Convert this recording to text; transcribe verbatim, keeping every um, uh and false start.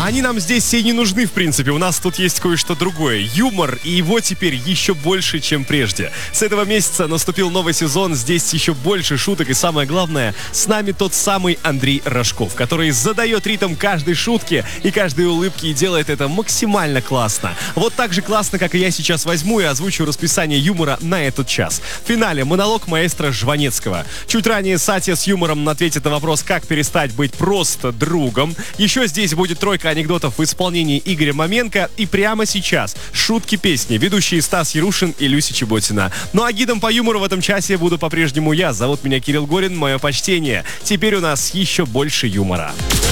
они нам здесь все не нужны, в принципе. У нас тут есть кое-что другое. Юмор, и его теперь еще больше, чем прежде. С этого месяца наступил новый сезон, здесь еще больше шуток, и самое главное, с нами тот самый Андрей Рожков, который задает ритм каждой шутки и каждой улыбки и делает это максимально классно. Вот так же классно, как и я сейчас возьму и озвучу расписание юмора на этот час. В финале монолог маэстро Жванецкого. Чуть ранее Сатья с юмором ответит на вопрос, как перестать быть просто другом. Еще здесь будет тройка анекдотов в исполнении Игоря Маменко. И прямо сейчас шутки песни, ведущие Стас Ярушин и Люся Чеботина. Ну а гидом по юмору в этом часе буду по-прежнему я. Зовут меня Кирилл Горин, мое почтение. Теперь у нас еще больше юмора.